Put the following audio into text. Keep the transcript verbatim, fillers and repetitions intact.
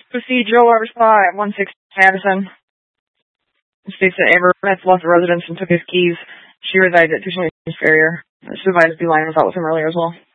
Proceed Joe Arbaugh at one sixty Madison. States that Amber Metz left the residence and took his keys. She resides at two twenty Farrier. Supervised Beeline was out with him earlier as well.